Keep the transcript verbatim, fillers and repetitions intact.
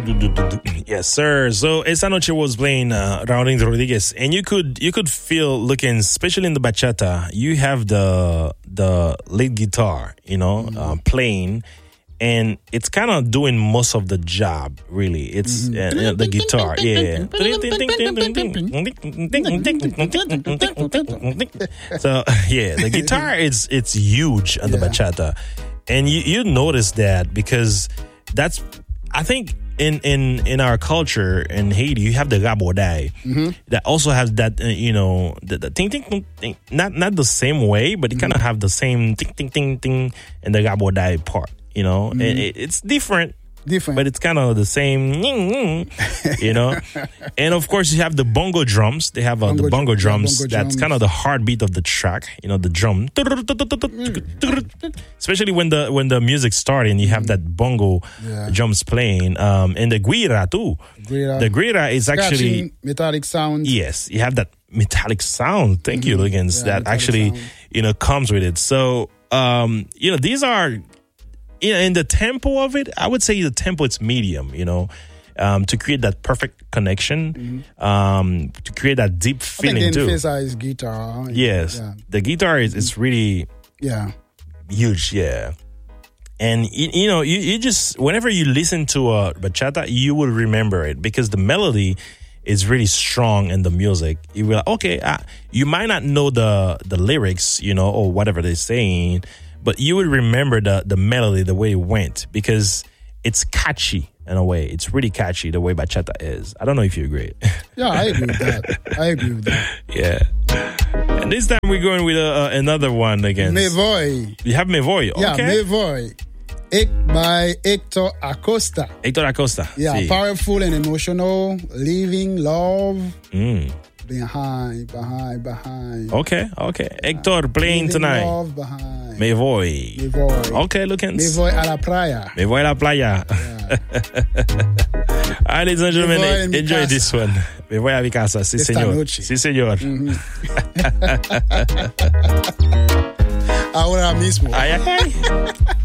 Yes, sir. So esa noche was playing uh, Raulín Rodríguez, and you could you could feel looking, especially in the bachata, you have the the lead guitar, you know, mm-hmm. uh, playing, and it's kind of doing most of the job. Really, it's mm-hmm. uh, the guitar, yeah. So yeah, the guitar is it's huge on the yeah. bachata, and you you notice that because that's I think. In, in, in our culture in Haiti, you have the rabodai mm-hmm. that also has that uh, you know the, the ting, ting ting ting not not the same way, but it mm-hmm. kind of have the same ting ting ting ting in the rabodai part. You know, mm-hmm. it, it, it's different, different, but it's kind of the same. You know, and of course you have the bongo drums. They have uh, bongo, the bongo drums. Bongo that's drums. Kind of the heartbeat of the track. You know, the drum, especially when the when the music starts and you have that bongo yeah. drums playing. Um, and the guira too. Guira. The guira is Scratching, actually metallic sound. Yes, you have that metallic sound. Thank mm-hmm. you, Liggins. Yeah, that actually sound. you know comes with it. So um, you know these are. In the tempo of it, I would say the tempo it's medium, you know, um, to create that perfect connection, mm-hmm. um, to create that deep feeling I think too. Emphasize guitar. Yes, yeah. The guitar is, is really yeah huge, yeah. And you, you know, you, you just whenever you listen to a bachata, you will remember it because the melody is really strong in the music. You will okay, uh, you might not know the the lyrics, you know, or whatever they're saying. But you would remember the, the melody, the way it went, because it's catchy in a way. It's really catchy the way bachata is. I don't know if you agree. Yeah, I agree with that. I agree with that. Yeah. And this time we're going with uh, another one again. Me Voy. You have Me Voy, okay. Yeah, Me Voy. Ek by Hector Acosta. Hector Acosta. Yeah, sí. Powerful and emotional, living, love. Mm. Behind, behind, behind. Okay, okay. Hector playing living tonight. Love behind. Me Voy. Me Voy. Okay, lookins. Me Voy a la playa. Me Voy a la playa. Yeah. All right, ladies and gentlemen, enjoy this one. Me Voy a mi casa. Sí, Esta señor. Noche. Sí, señor. Mm-hmm. Ahora mismo. Ay, ay, ay.